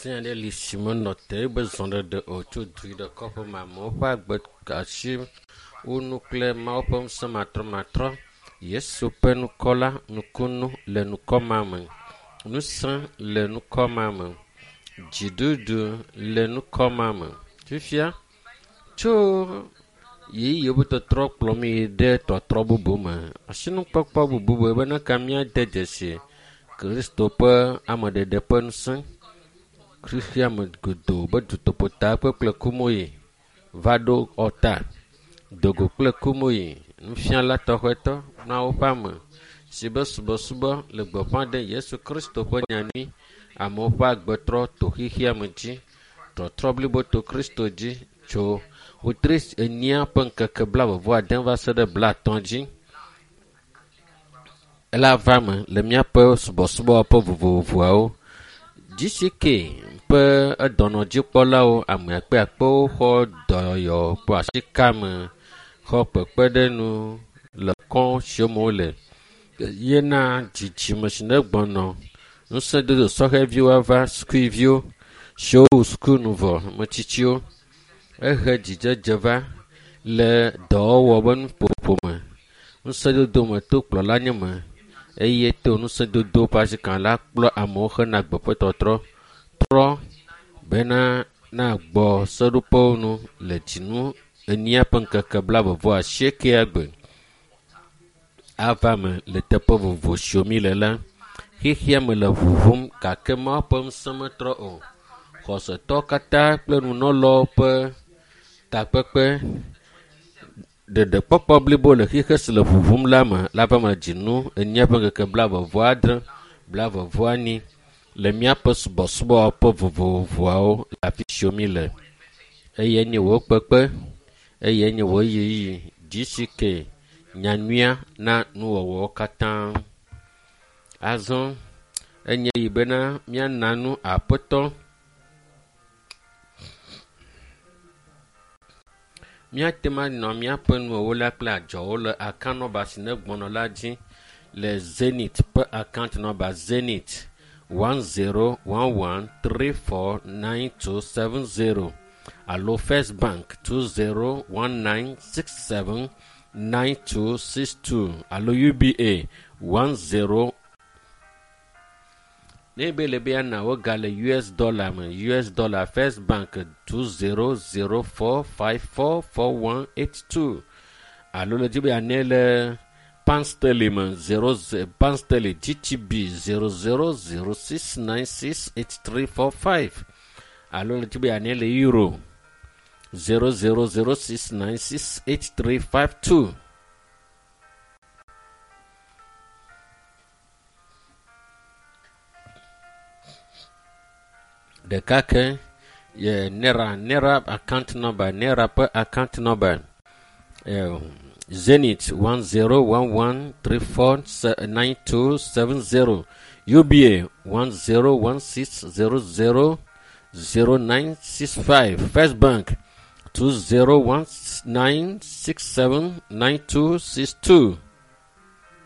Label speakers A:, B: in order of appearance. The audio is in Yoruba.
A: Sien de lissimon note besoin de autodri de kopo mamo pa gbet kashim ou nukle ma opom matro yesu pe nu kola nu kunu le nu komamen nu san le nu komamen jidudu le nu komamen tifia cho yi yebu to tro plomi de to tro bubu ma asinu pokpo bubu be na kamia de desi Kristo pe amade de pen san Christian gudo badu topota pe kumoyi vado ota dogo kle kumoyi nfian la tohweto na opame sibo le gbopan de Yesu Kristo pe nyani amopa gbetro to hihia mji to troblibo to Kristo ji cho utris enia penke kebla vo aden va se de bla tonji ela vame le mia pe subo po vovovoao Jisike pe edono jikpɔlawo ame akpe xɔ dɔyɔ po asikame xɔ kpekpeɖenu le kɔn siomo le yena dzidzime si ne gbɔnɔ ŋusẽdodo sɔhɛviwo va sukuviwo siwo sukunuvɔ metsitsiwo ehe dzidzedze va le dɔwɔwɔ be nuƒoƒo me ŋusẽdodo me to kplɔla nye me eye to ŋusẽdodo pasikan la kplɔ amewo hena gbeƒetɔtrɔ trɔ bena na gbɔ seɖoƒewo nu le dzinu enia ƒe ŋkeke blavovo asiekea gbe ava me le teƒe vovo siomi le la xexia me le ʋuʋum gake ma ƒe ŋusẽ metrɔ o xɔsetɔ katã kple nunɔlawo ƒe takpekpe Dedekpɔkpɔ blibo le xixe si le ʋuʋum la me la ƒe me dzinu enia ƒe ŋkeke blavovo adre blavovo ani le míaƒe subɔsubɔ ƒe vovovoawo le afi siomi le eye nye wo kpekpe eye nye wo yiyi dzisike nyanuia na nuwɔwɔwo katã azɔ enye yi bena míana nu aƒetɔ míatema nɔ míaƒe nuwo la kple adzɔwo le account number si ne gbɔnɔ la dzi le Zenith ƒe account number Zenith 1011349270 alo First Bank 2019679262 alo UBA 10 Nebe lebe ana woga le US dollar me US dollar First Bank 2004544182 alo le jibe ane le pound sterling me 00 pound sterling GTB 0006968345 alo le jibe ane le euro 0006968352 de kake ye nera account number nera per account number Zenith 1011349270 UBA 1016000965 First Bank 2019679262